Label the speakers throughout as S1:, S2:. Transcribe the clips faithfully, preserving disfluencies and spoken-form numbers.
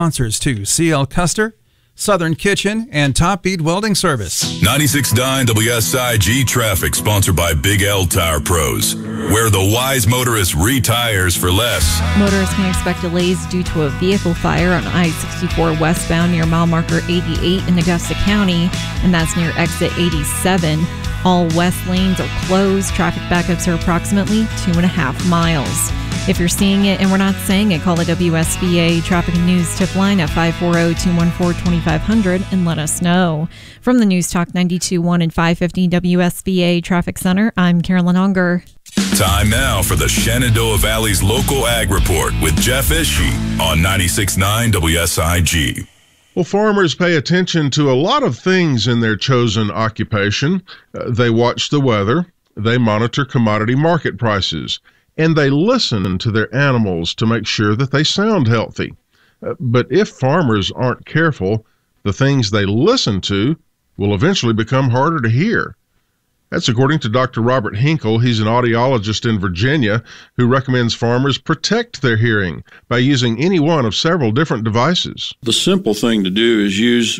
S1: Sponsors to C L Custer, Southern Kitchen, and Top Bead Welding Service.
S2: ninety-six point nine W S I G Traffic, sponsored by Big L Tire Pros, where the wise motorist retires for less.
S3: Motorists can expect delays due to a vehicle fire on I sixty-four westbound near mile marker eighty-eight in Augusta County, and that's near exit eighty-seven. All west lanes are closed. Traffic backups are approximately two and a half miles. If you're seeing it and we're not saying it, call the W S B A Traffic and News tip line at five four zero, two one four, two five zero zero and let us know. From the News Talk ninety-two point one and five fifty W S B A Traffic Center, I'm Carolyn Unger.
S2: Time now for the Shenandoah Valley's Local Ag Report with Jeff Ishii on ninety-six point nine W S I G.
S4: Well, farmers pay attention to a lot of things in their chosen occupation. Uh, they watch the weather, they monitor commodity market prices, and they listen to their animals to make sure that they sound healthy. Uh, but if farmers aren't careful, the things they listen to will eventually become harder to hear. That's according to Doctor Robert Hinkle. He's an audiologist in Virginia who recommends farmers protect their hearing by using any one of several different devices.
S5: The simple thing to do is use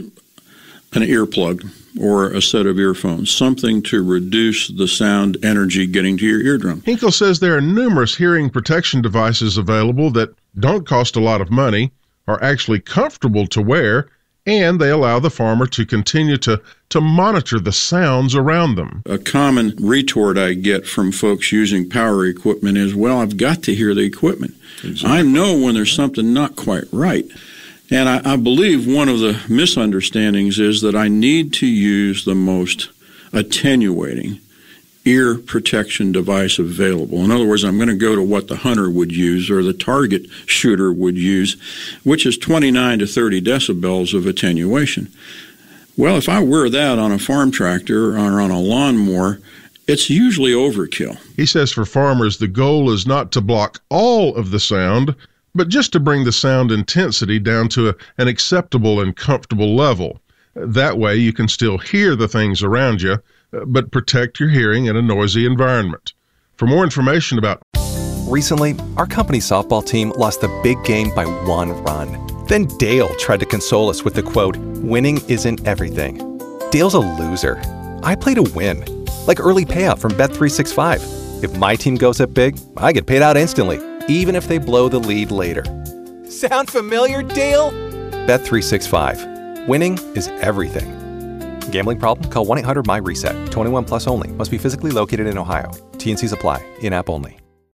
S5: an earplug or a set of earphones, something to reduce the sound energy getting to your eardrum.
S4: Hinkle says there are numerous hearing protection devices available that don't cost a lot of money, are actually comfortable to wear, and they allow the farmer to continue to, to monitor the sounds around them.
S5: A common retort I get from folks using power equipment is, well, I've got to hear the equipment. Exactly. I know when there's something not quite right. And I, I believe one of the misunderstandings is that I need to use the most attenuating ear protection device available. In other words, I'm going to go to what the hunter would use or the target shooter would use, which is twenty-nine to thirty decibels of attenuation. Well, if I wear that on a farm tractor or on a lawnmower, it's usually overkill.
S4: He says for farmers, the goal is not to block all of the sound, but just to bring the sound intensity down to a, an acceptable and comfortable level. That way you can still hear the things around you, but protect your hearing in a noisy environment. For more information about...
S6: Recently, our company's softball team lost the big game by one run. Then Dale tried to console us with the quote, "Winning isn't everything." Dale's a loser. I play to win, like early payout from Bet three sixty-five. If my team goes up big, I get paid out instantly, even if they blow the lead later. Sound familiar, Dale? Bet three sixty-five. Winning is everything. Gambling problem? Call one eight hundred M Y RESET. twenty-one plus only. Must be physically located in Ohio. T and Cs apply. In-app only.